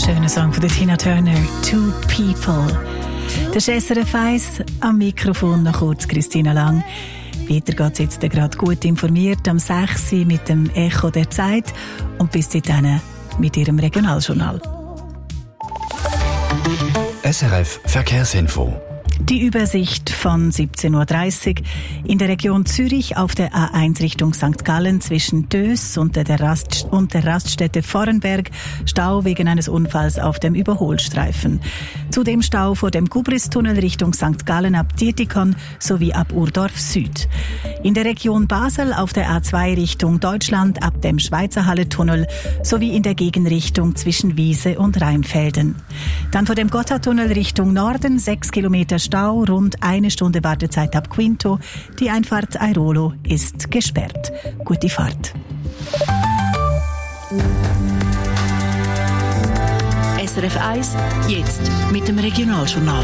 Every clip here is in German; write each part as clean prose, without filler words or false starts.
Schöner Song von Tina Turner, Two People. Das ist SRF 1, am Mikrofon noch kurz Christina Lang. Weiter geht es jetzt gerade gut informiert am 6 Uhr mit dem Echo der Zeit und bis dahin mit Ihrem Regionaljournal. SRF Verkehrsinfo. Die Übersicht von 17.30 Uhr. In der Region Zürich auf der A1 Richtung St. Gallen zwischen Dös und der Raststätte Vorenberg Stau wegen eines Unfalls auf dem Überholstreifen. Zudem Stau vor dem Gubristunnel Richtung St. Gallen ab Dietikon sowie ab Urdorf Süd. In der Region Basel auf der A2 Richtung Deutschland ab dem Schweizerhalle-Tunnel sowie in der Gegenrichtung zwischen Wiese und Rheinfelden. Dann vor dem Gotthardtunnel Richtung Norden 6 Kilometer Stau, rund 1 Stunde Wartezeit ab Quinto. Die Einfahrt Airolo ist gesperrt. Gute Fahrt. SRF 1, jetzt mit dem Regionaljournal.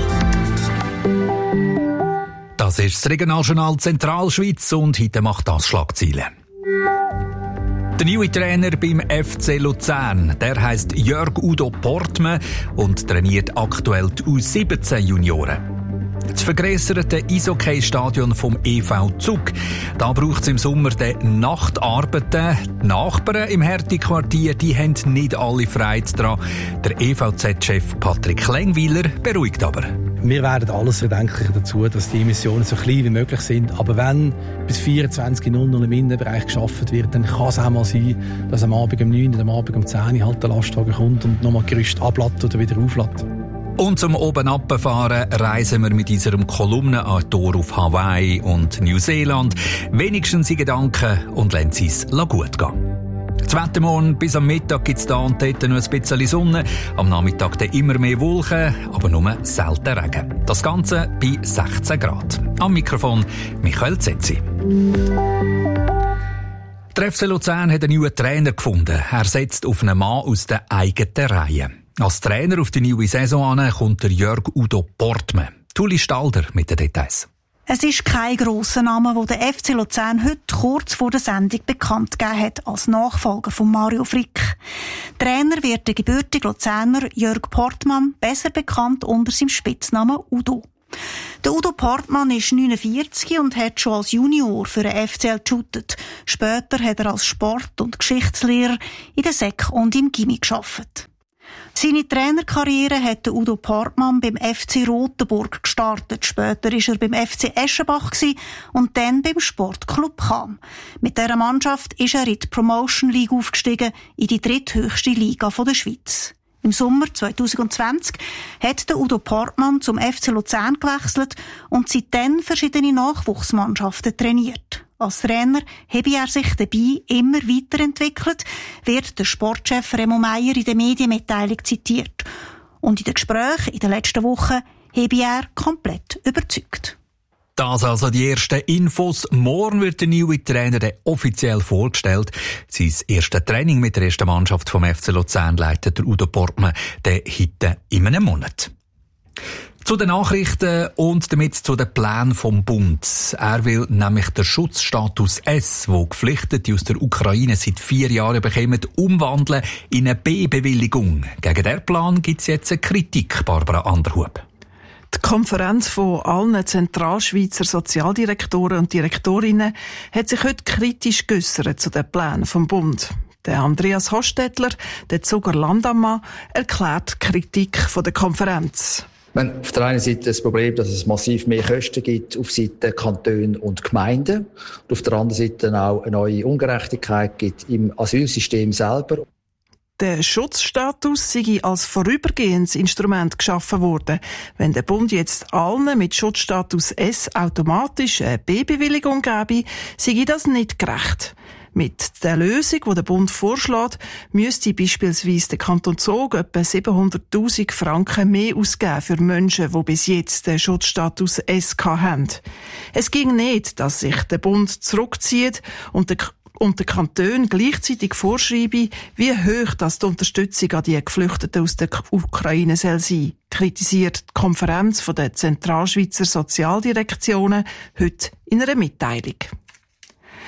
Das ist das Regionaljournal Zentralschweiz und heute macht das Schlagzeilen. Der neue Trainer beim FC Luzern, der heisst Jörg Udo Portmann und trainiert aktuell die U17-Junioren. Das vergrösserte Eishockey-Stadion vom EV Zug. Da braucht es im Sommer die Nachtarbeiten. Die Nachbarn im Hertie-Quartier, die haben nicht alle Freude daran. Der EVZ-Chef Patrick Lengwiler beruhigt aber. Wir werden alles erdenklich dazu, dass die Emissionen so klein wie möglich sind. Aber wenn bis 24:00 im Innenbereich geschafft wird, dann kann es auch mal sein, dass am Abend um 9 oder am Abend um 10 halt der Lastwagen kommt und nochmal Gerüst ablädt oder wieder auflädt. Und zum oben runterfahren reisen wir mit unserem Kolumne an Tour auf Hawaii und Neuseeland. Wenigstens in Gedanken und lassen Sie es gut gehen. Das Wetter morgen bis am Mittag gibt es da und dort noch ein bisschen Sonne. Am Nachmittag dann immer mehr Wolken, aber nur selten Regen. Das Ganze bei 16 Grad. Am Mikrofon Michael Zetzi. Der FC Luzern hat einen neuen Trainer gefunden. Er setzt auf einen Mann aus der eigenen Reihe. Als Trainer auf die neue Saison an kommt der Jörg Udo Portmann. Tuli Stalder mit den Details. Es ist kein grosser Name, den der FC Luzern heute kurz vor der Sendung bekannt gegeben hat als Nachfolger von Mario Frick. Trainer wird der gebürtige Luzerner Jörg Portmann, besser bekannt unter seinem Spitznamen Udo. Der Udo Portmann ist 49 und hat schon als Junior für den FCL geshootet. Später hat er als Sport- und Geschichtslehrer in der Sek und im Gimmi gearbeitet. Seine Trainerkarriere hat der Udo Portmann beim FC Rotenburg gestartet. Später war er beim FC Eschenbach und dann beim Sportclub Cham. Mit dieser Mannschaft ist er in die Promotion League aufgestiegen, in die dritthöchste Liga der Schweiz. Im Sommer 2020 hat der Udo Portmann zum FC Luzern gewechselt und seitdem verschiedene Nachwuchsmannschaften trainiert. Als Trainer habe er sich dabei immer weiterentwickelt, wird der Sportchef Remo Meier in der Medienmitteilung zitiert. Und in den Gesprächen in den letzten Wochen habe er komplett überzeugt. Das also die ersten Infos. Morgen wird der neue Trainer offiziell vorgestellt. Sein erstes Training mit der ersten Mannschaft vom FC Luzern leitet der Udo Portmann heute in einem Monat. Zu den Nachrichten und damit zu den Plänen vom Bund. Er will nämlich den Schutzstatus S, wo Geflüchtete aus der Ukraine seit 4 Jahren bekommen, umwandeln in eine B-Bewilligung. Gegen diesen Plan gibt es jetzt eine Kritik, Barbara Anderhub. Die Konferenz von allen Zentralschweizer Sozialdirektoren und Direktorinnen hat sich heute kritisch geäussert zu den Plänen vom Bund. Der Andreas Hostetler, der Zuger Landammann, erklärt die Kritik der Konferenz. Wir haben auf der einen Seite das Problem, dass es massiv mehr Kosten gibt auf Seiten Kantone und Gemeinden. Und auf der anderen Seite auch eine neue Ungerechtigkeit gibt im Asylsystem selber. Der Schutzstatus sei als vorübergehendes Instrument geschaffen worden. Wenn der Bund jetzt allen mit Schutzstatus S automatisch eine B-Bewilligung gebe, sei das nicht gerecht. Mit der Lösung, die der Bund vorschlägt, müsste beispielsweise der Kanton Zug etwa 700'000 Franken mehr ausgeben für Menschen, die bis jetzt den Schutzstatus S haben. Es ging nicht, dass sich der Bund zurückzieht und der Kanton gleichzeitig vorschreibe, wie hoch das die Unterstützung an die Geflüchteten aus der Ukraine soll sein, kritisiert die Konferenz der Zentralschweizer Sozialdirektionen heute in einer Mitteilung.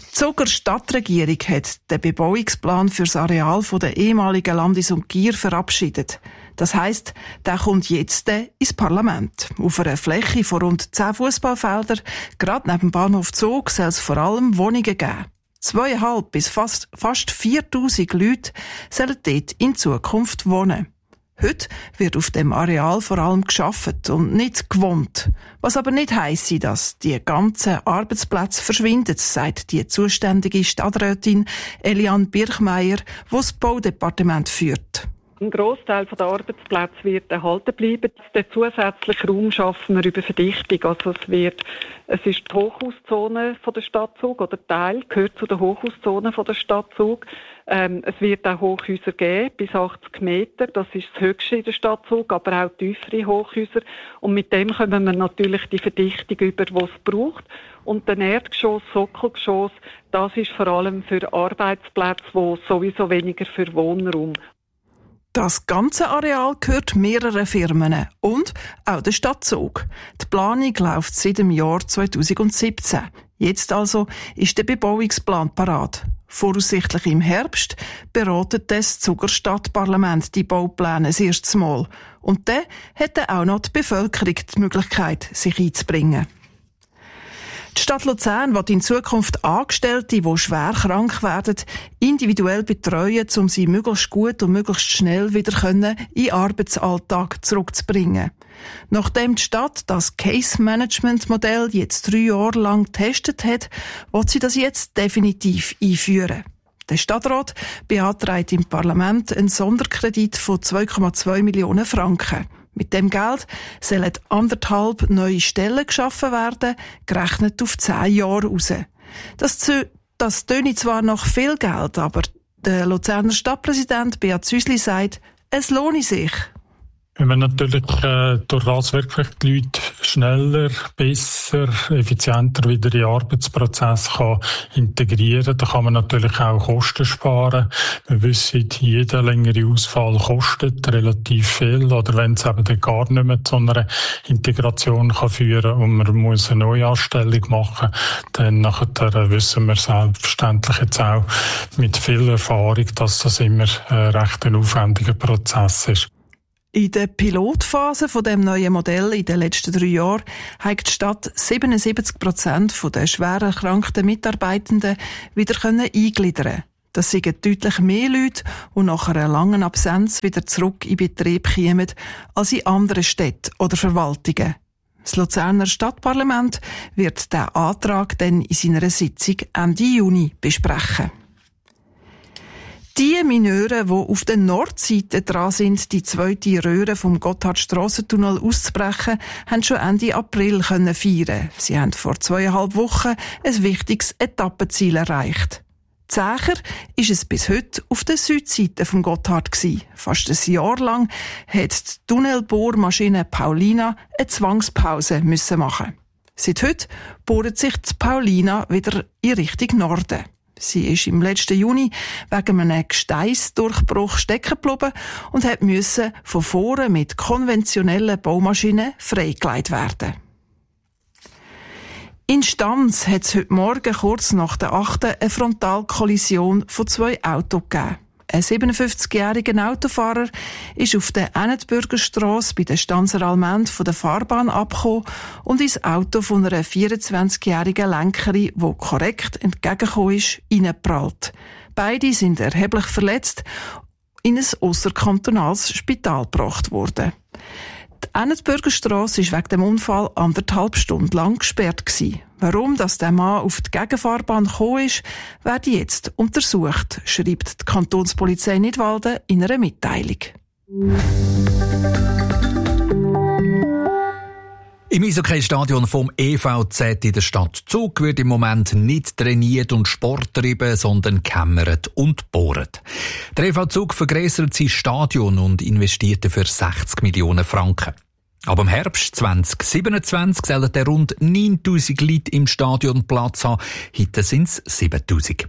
Die Zuger Stadtregierung hat den Bebauungsplan für das Areal der ehemaligen Landis und Gier verabschiedet. Das heisst, der kommt jetzt ins Parlament. Auf einer Fläche von rund 10 Fußballfeldern, gerade neben dem Bahnhof Zug, soll es vor allem Wohnungen geben. 2.500 bis fast 4'000 Leute sollen dort in Zukunft wohnen. Heute wird auf dem Areal vor allem geschafft und nicht gewohnt. Was aber nicht heisst, dass die ganzen Arbeitsplätze verschwinden, sagt die zuständige Stadträtin Eliane Birchmeier, die das Baudepartement führt. Ein Grossteil der Arbeitsplätze wird erhalten bleiben. Den zusätzlichen Raum schaffen wir über Verdichtung. Also es ist die Hochhauszone von der Stadt Zug, oder Teil gehört zu der Hochhauszone von der Stadt Zug. Es wird auch Hochhäuser geben, bis 80 Meter. Das ist das Höchste in der Stadt Zug, aber auch tiefere Hochhäuser. Und mit dem kommen wir natürlich die Verdichtung über, die es braucht. Und der Erdgeschoss, Sockelgeschoss, das ist vor allem für Arbeitsplätze, wo sowieso weniger für Wohnraum. Das ganze Areal gehört mehreren Firmen und auch der Stadt Zug. Die Planung läuft seit dem Jahr 2017. Jetzt also ist der Bebauungsplan parat. Voraussichtlich im Herbst beratet das Zuger Stadtparlament die Baupläne das erste Mal. Und dann hat auch noch die Bevölkerung die Möglichkeit, sich einzubringen. Die Stadt Luzern will in Zukunft Angestellte, die schwer krank werden, individuell betreuen, um sie möglichst gut und möglichst schnell wieder in den Arbeitsalltag zurückzubringen. Nachdem die Stadt das Case-Management-Modell jetzt 3 Jahre lang getestet hat, will sie das jetzt definitiv einführen. Der Stadtrat beantragt im Parlament einen Sonderkredit von 2,2 Millionen Franken. Mit dem Geld sollen 1,5 neue Stellen geschaffen werden, gerechnet auf 10 Jahre raus. Das töne zwar nach viel Geld, aber der Luzerner Stadtpräsident Beat Süssli sagt, es lohne sich. Wenn man natürlich durch das wirklich die Leute schneller, besser, effizienter wieder in den Arbeitsprozess kann integrieren, dann kann man natürlich auch Kosten sparen. Wir wissen, jeder längere Ausfall kostet relativ viel, oder wenn es eben dann gar nicht mehr zu einer Integration kann führen und man muss eine Neuanstellung machen, dann nachher wissen wir selbstverständlich jetzt auch mit viel Erfahrung, dass das immer recht ein aufwendiger Prozess ist. In der Pilotphase von dem neuen Modell in den letzten 3 Jahren hat die Stadt 77% der schwer erkrankten Mitarbeitenden wieder eingliedern. Das sind deutlich mehr Leute, die nach einer langen Absenz wieder zurück in Betrieb kommen, als in anderen Städten oder Verwaltungen. Das Luzerner Stadtparlament wird diesen Antrag dann in seiner Sitzung Ende Juni besprechen. Die Mineure, die auf der Nordseite dran sind, die zweite Röhre vom Gotthardstrassentunnel auszubrechen, haben schon Ende April feiern. Sie haben vor 2,5 Wochen ein wichtiges Etappenziel erreicht. Zäher ist es bis heute auf der Südseite vom Gotthard gewesen. Fast ein Jahr lang hat die Tunnelbohrmaschine Paulina eine Zwangspause machen. Seit heute bohrt sich die Paulina wieder in Richtung Norden. Sie ist im letzten Juni wegen einem Gesteinsdurchbruch stecken geblieben und musste von vorne mit konventionellen Baumaschinen freigelegt werden. In Stams hat es heute Morgen kurz nach der 8. eine Frontalkollision von 2 Autos gegeben. Ein 57-jähriger Autofahrer ist auf der Ennetbürgerstrasse bei der Stanzer Allmend von der Fahrbahn abgekommen und ins Auto von einer 24-jährigen Lenkerin, die korrekt entgegengekommen ist, reingeprallt. Beide sind erheblich verletzt in ein ausserkantonales Spital gebracht worden. Die Ennetbürgerstrasse war wegen dem Unfall 1,5 Stunden lang gesperrt gewesen. Warum der Mann auf die Gegenfahrbahn gekommen ist, werde jetzt untersucht, schreibt die Kantonspolizei Nidwalden in einer Mitteilung. Im Eishockey-Stadion vom EVZ in der Stadt Zug wird im Moment nicht trainiert und Sport getrieben, sondern gekämmert und bohrt. Der EV Zug vergrössert sein Stadion und investiert dafür 60 Millionen Franken. Aber im Herbst 2027 sollen rund 9000 Leute im Stadion Platz haben. Heute sind es 7000.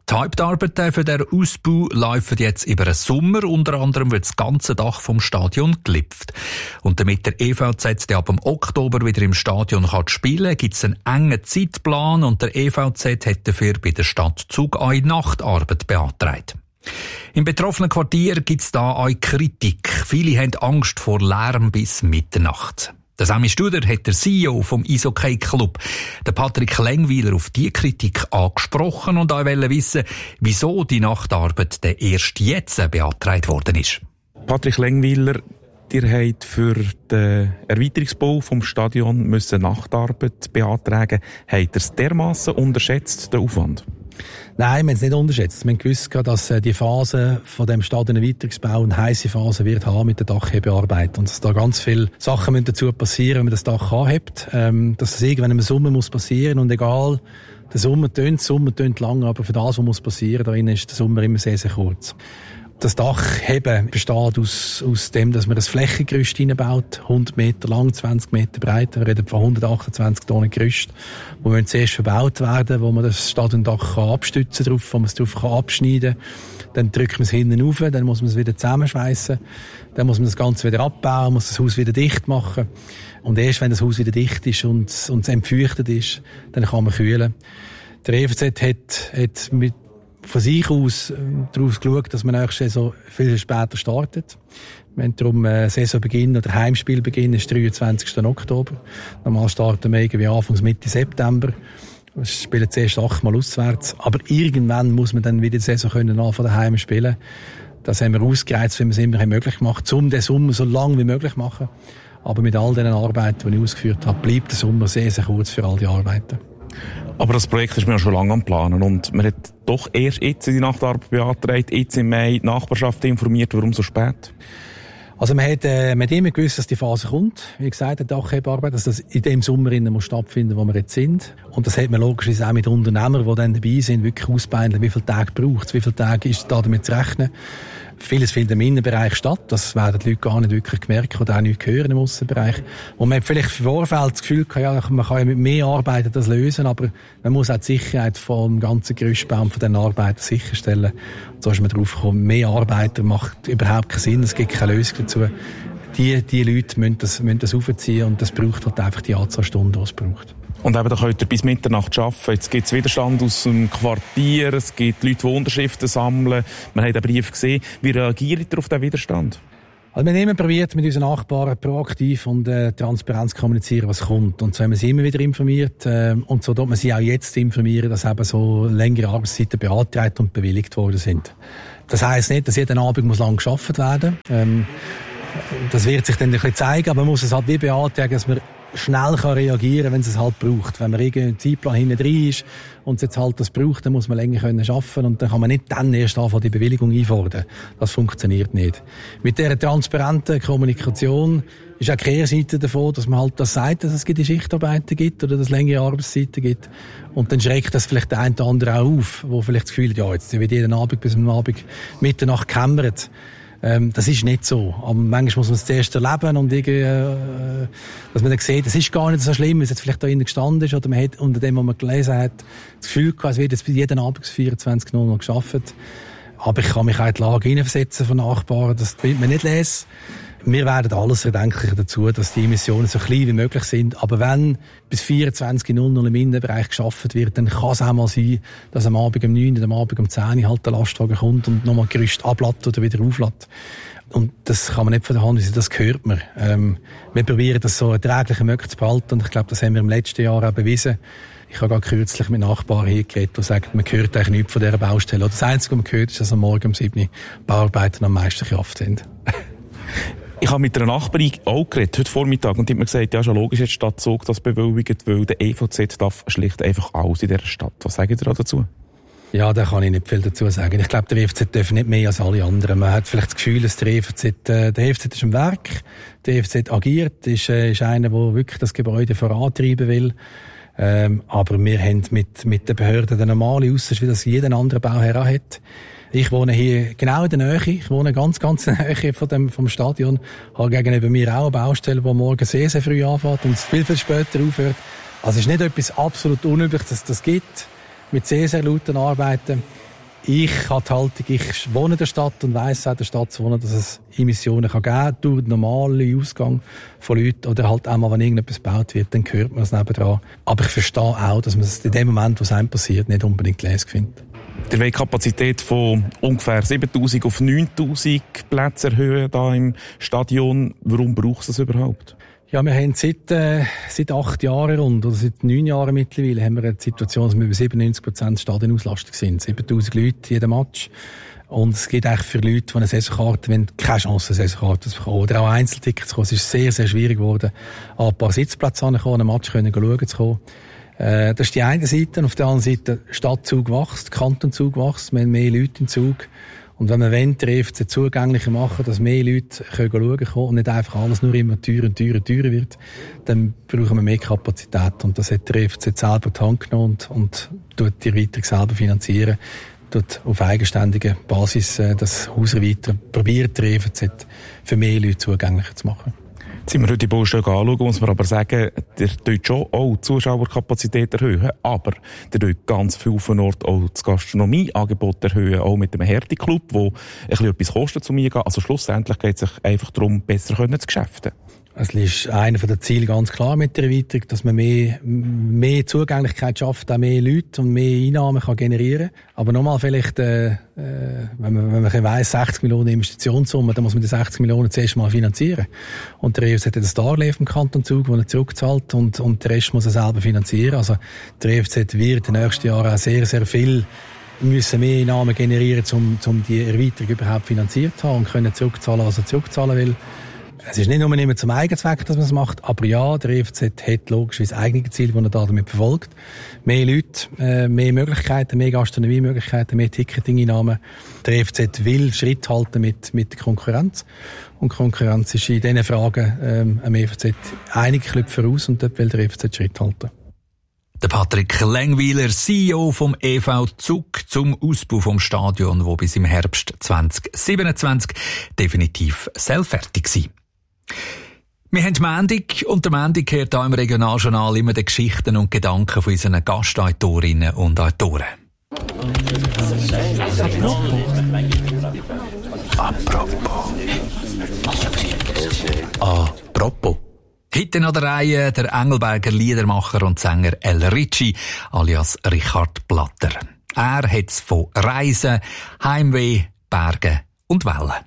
Die Hauptarbeiten für den Ausbau laufen jetzt über den Sommer. Unter anderem wird das ganze Dach vom Stadion gelipft. Und damit der EVZ ab dem Oktober wieder im Stadion spielen kann, gibt es einen engen Zeitplan und der EVZ hat dafür bei der Stadt Zug eine Nachtarbeit beantragt. Im betroffenen Quartier gibt es da auch Kritik. Viele haben Angst vor Lärm bis Mitternacht. Der Sami Studer hat der CEO vom Eishockey-Club, der Patrick Lengwiler, auf diese Kritik angesprochen und auch wissen, wieso die Nachtarbeit denn erst jetzt beantragt worden ist. Patrick Lengwiler, ihr habt für den Erweiterungsbau vom Stadion Nachtarbeit beantragen. Habt ihr es dermassen unterschätzt, den Aufwand? Nein, wir haben es nicht unterschätzt. Wir haben gewusst, dass die Phase von dem Stadionerweiterungsbau eine heisse Phase wird haben mit der Dachhebearbeit. Und dass da ganz viele Sachen dazu passieren, wenn man das Dach anhebt. Dass das irgendwann im Sommer muss passieren. Und egal, der Sommer tönt lang, aber für das, was muss passieren, da ist der Sommer immer sehr, sehr kurz. Das Dachheben besteht aus dem, dass man das Flächengerüst reinbaut, 100 Meter lang, 20 Meter breit. Wir reden von 128 Tonnen Gerüst, die müssen zuerst verbaut werden, wo man das Stadiondach abstützen kann, wo man es drauf abschneiden kann. Dann drückt man es hinten rauf, dann muss man es wieder zusammenschweissen. Dann muss man das Ganze wieder abbauen, muss das Haus wieder dicht machen. Und erst wenn das Haus wieder dicht ist und es entfeuchtet ist, dann kann man kühlen. Der EVZ hat von sich aus darauf geschaut, dass man nächste Saison viel später startet. Wir haben darum Saisonbeginn oder Heimspielbeginn ist 23. Oktober. Normal starten wir irgendwie Anfangs Mitte September. Wir spielen zuerst 8-mal auswärts. Aber irgendwann muss man dann wieder die Saison von daheim spielen. Das haben wir ausgereizt, wie wir es immer möglich gemacht, um den Sommer so lang wie möglich zu machen. Aber mit all den Arbeiten, die ich ausgeführt habe, bleibt der Sommer sehr, sehr kurz für all die Arbeiten. Aber das Projekt ist mir schon lange am Planen und man hat doch erst jetzt in die Nachtarbeit beantragt, jetzt im Mai die Nachbarschaft informiert, warum so spät? Also man hat immer gewusst, dass die Phase kommt. Wie gesagt, die Dachhebearbeit, dass das in dem Sommer muss stattfinden, wo wir jetzt sind. Und das hat man logischerweise auch mit Unternehmern, die dann dabei sind, wirklich ausbeindeln, wie viele Tage braucht es, wie viele Tage ist da damit zu rechnen. Vieles findet im Innenbereich statt, das werden die Leute gar nicht wirklich merken oder auch nicht hören im Aussenbereich. Und man hat vielleicht im Vorfeld das Gefühl, man kann ja mit mehr Arbeiten das lösen, aber man muss auch die Sicherheit vom ganzen Gerüstbau von diesen Arbeiten sicherstellen. Und so ist man drauf gekommen, mehr Arbeiter macht überhaupt keinen Sinn, es gibt keine Lösung dazu. Die Leute müssen das aufziehen und das braucht halt einfach die Anzahl Stunden, die es braucht. Und eben, da könnt ihr bis Mitternacht arbeiten. Jetzt gibt es Widerstand aus dem Quartier, es gibt Leute, die Unterschriften sammeln. Man hat den Brief gesehen. Wie reagiert ihr auf diesen Widerstand? Also wir haben immer probiert, mit unseren Nachbarn proaktiv und transparent zu kommunizieren, was kommt. Und so haben wir sie immer wieder informiert. Und so tut man sie auch jetzt informieren, dass eben so längere Arbeitszeiten beantragt und bewilligt worden sind. Das heisst nicht, dass jeden Abend muss lang gearbeitet werden. Das wird sich dann ein bisschen zeigen, aber man muss es halt wie beantragen, dass man schnell reagieren kann, wenn es es halt braucht. Wenn man irgendein Zeitplan hinten drin ist und es jetzt halt das braucht, dann muss man länger arbeiten und dann kann man nicht dann erst anfangen, die Bewilligung einfordern. Das funktioniert nicht. Mit dieser transparenten Kommunikation ist auch die Kehrseite davon, dass man halt das sagt, dass es die Schichtarbeiten gibt oder dass es längere Arbeitszeiten gibt. Und dann schreckt das vielleicht der eine oder andere auch auf, wo vielleicht das Gefühl hat, ja, jetzt wird jeden Abend bis am Abend Mitternacht gekämmert. Das ist nicht so. Aber manchmal muss man es zuerst erleben und dass man dann sieht, es ist gar nicht so schlimm, wie es jetzt vielleicht da innen gestanden ist oder man hat unter dem, was man gelesen hat, das Gefühl gehabt, es wird jetzt jeden Abend 24:00 noch gearbeitet. Aber ich kann mich auch in die Lage hineinversetzen von Nachbarn, das will man nicht lesen. Wir werden alles erdenkliche dazu, dass die Emissionen so klein wie möglich sind. Aber wenn bis 24:00 im Innenbereich geschafft wird, dann kann es auch mal sein, dass am Abend um 9 oder am Abend um 10 halt der Lastwagen kommt und nochmal Gerüst ablädt oder wieder auflädt. Und das kann man nicht von der Hand wissen, das hört man. Wir probieren das so erträglich wie möglich zu behalten und ich glaube, das haben wir im letzten Jahr auch bewiesen. Ich habe gerade kürzlich mit Nachbarn hier geredet, die sagen, man hört eigentlich nichts von dieser Baustelle. Das Einzige, was man hört, ist, dass am Morgen um 7 Uhr Bauarbeiten am meisten Kraft sind. Ich habe mit einer Nachbarin auch geredet, heute Vormittag, und die hat mir gesagt, ja, schon logisch, jetzt die Stadt Zug das bewilligt, weil der EVZ darf schlicht einfach alles in dieser Stadt. Was sagen Sie da dazu? Ja, da kann ich nicht viel dazu sagen. Ich glaube, der EVZ darf nicht mehr als alle anderen. Man hat vielleicht das Gefühl, dass der EVZ ist im Werk, der EVZ agiert, ist einer, der wirklich das Gebäude vorantreiben will. Aber wir haben mit den Behörden den normalen Aussicht, wie das jeder andere Bauherr hat. Ich wohne hier genau in der Nähe. Ich wohne ganz in der Nähe vom Stadion. Habe gegenüber mir auch eine Baustelle, die morgen sehr, sehr früh anfängt und viel später aufhört. Also es ist nicht etwas absolut Unübliches, dass das gibt. Mit sehr, sehr lauten Arbeiten. Ich habe die Haltung, ich wohne in der Stadt und weiss auch, in der Stadt zu wohnen, dass es Emissionen geben kann durch den normalen Ausgang von Leuten oder halt auch mal, wenn irgendetwas gebaut wird, dann hört man das nebendran. Aber ich verstehe auch, dass man es in dem Moment, wo es einem passiert, nicht unbedingt lässig findet. Ihr wollt die Kapazität von ungefähr 7'000 auf 9'000 Plätze erhöhen da im Stadion. Warum braucht es das überhaupt? Ja, wir haben seit 8 Jahren oder seit 9 Jahren mittlerweile haben wir eine Situation, dass wir über 97% Stadionauslastung sind. 7'000 Leute jeden Match. Und es gibt eigentlich für Leute, die eine Saisonkarte wollen, keine Chance, eine Saisonkarte zu bekommen. Oder auch Einzeltickets zu kommen. Es ist sehr, sehr schwierig geworden, an ein paar Sitzplätze anzukommen, einen Match schauen zu kommen. Das ist die eine Seite. Auf der anderen Seite, Stadtzug wächst, Kantonzug wächst, wir haben mehr Leute im Zug. Und wenn man wollen, der EFC zugänglicher machen, dass mehr Leute schauen können und nicht einfach alles nur immer teurer wird, dann brauchen wir mehr Kapazität. Und das hat der EFC selber die Hand genommen und tut die Erweiterung selber finanzieren. Tut auf eigenständiger Basis das Haus erweitern. Probiert der EFC für mehr Leute zugänglicher zu machen. Jetzt sind wir heute die Baustelle anschauen, muss man aber sagen, der tut schon auch die Zuschauerkapazität erhöhen, aber der tut ganz viel auf den Ort auch das Gastronomieangebot erhöhen, auch mit dem Härteclub, wo ein bisschen etwas kostet zu mir gehen. Also schlussendlich geht es sich einfach darum, besser zu geschäften. Es ist einer der Ziele ganz klar mit der Erweiterung, dass man mehr Zugänglichkeit schafft, auch mehr Leute und mehr Einnahmen kann generieren. Aber nochmal vielleicht, wenn man weiss, 60 Millionen Investitionssumme, dann muss man die 60 Millionen zuerst mal finanzieren. Und der EFZ hat das Darlehen vom Kanton Zug, das er zurückzahlt und der Rest muss er selber finanzieren. Also der EFZ wird in den nächsten Jahren auch sehr, sehr viel müssen mehr Einnahmen generieren, um die Erweiterung überhaupt finanziert zu haben und können zurückzahlen, was er zurückzahlen will. Es ist nicht nur immer zum Eigenzweck, dass man es macht, aber ja, der EFZ hat logischerweise eigene Ziele, die er damit verfolgt. Mehr Leute, mehr Möglichkeiten, mehr Gastronomiemöglichkeiten, mehr Ticketing-Einnahmen. Der EFZ will Schritt halten mit der Konkurrenz. Und Konkurrenz ist in diesen Fragen am EFZ einige Klöpfe voraus und dort will der EFZ Schritt halten. Der Patrick Lengwiler, CEO vom EV Zug, zum Ausbau vom Stadion, wo bis im Herbst 2027 definitiv fertig sein. Wir haben Montag und der Montag gehört hier im Regionaljournal immer die Geschichten und Gedanken von unseren Gastautorinnen und Autoren. Apropos. Heute an der Reihe der Engelberger Liedermacher und Sänger El Ricci, alias Richard Platter. Er hat es von Reisen, Heimweh, Bergen und Wellen.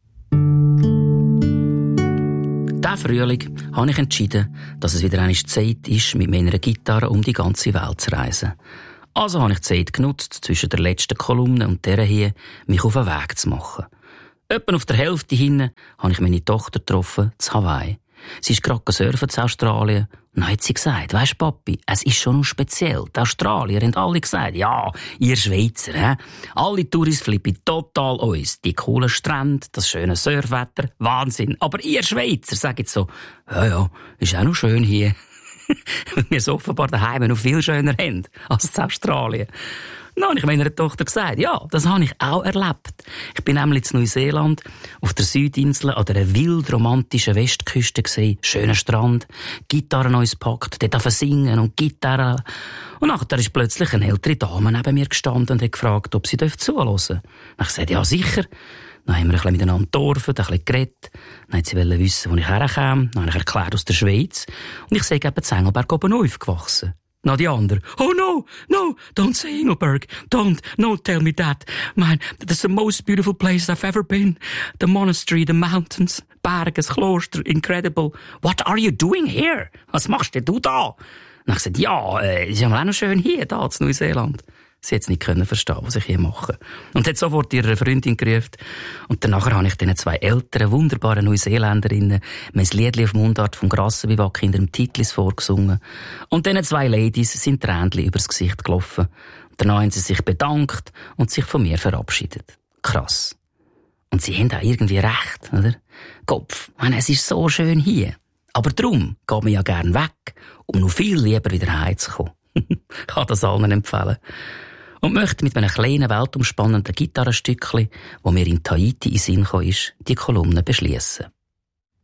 Diesen Frühling habe ich entschieden, dass es wieder einmal Zeit ist, mit meiner Gitarre um die ganze Welt zu reisen. Also habe ich die Zeit genutzt, zwischen der letzten Kolumne und der hier, mich auf den Weg zu machen. Etwa auf der Hälfte hinten habe ich meine Tochter getroffen, zu Hawaii. Sie ist gerade surfen in Australien. Und dann hat sie gesagt, weisst Papi, es ist schon noch speziell. Die Australier haben alle gesagt, ja, ihr Schweizer, alle Touris flippen total uns. Die coolen Strände, das schöne Surfwetter, Wahnsinn. Aber ihr Schweizer, sagt jetzt so, ja, ist auch noch schön hier. Weil wir es offenbar daheim noch viel schöner haben als in Australien. Dann habe ich meiner Tochter gesagt, ja, das habe ich auch erlebt. Ich bin nämlich in Neuseeland auf der Südinsel an einer wild romantischen Westküste gesehen, schöner Strand, Gitarren ausgepackt, dort singen und Gitarre. Und nachher ist plötzlich eine ältere Dame neben mir gestanden und hat gefragt, ob sie zuhören darf. Dann habe ich gesagt, ja, sicher. Dann haben wir ein bisschen miteinander getorfen, ein bisschen geredet. Dann wollte sie wissen, wo ich herkomme. Dann habe ich erklärt, aus der Schweiz. Und ich sage eben, in Engelberg oben aufgewachsen. Na, die andere. Oh no, don't say Engelberg. No, tell me that. Man, that's the most beautiful place I've ever been. The monastery, the mountains, Berge, das Kloster, incredible. What are you doing here? Was machst denn du da? Dann habe ich gesagt, ja, ist ja mal auch noch schön hier, da, in Neuseeland. Sie hat es nicht verstehen, was ich hier mache. Und hat sofort ihre Freundin gerufen. Und danach habe ich diesen 2 älteren, wunderbaren Neuseeländerinnen mein Liedli auf Mundart vom Grassenbiwak hinter dem Titlis vorgesungen. Und diesen 2 Ladies sind Tränchen übers Gesicht gelaufen. Und danach haben sie sich bedankt und sich von mir verabschiedet. Krass. Und sie haben auch irgendwie recht, oder? Kopf, es ist so schön hier. Aber darum geht man ja gern weg, um noch viel lieber wieder heimzukommen. Ich kann das allen empfehlen. Und möchte mit einem kleinen, weltumspannenden Gitarrenstückchen, das mir in Tahiti in Sinn kam, die Kolumne beschließen.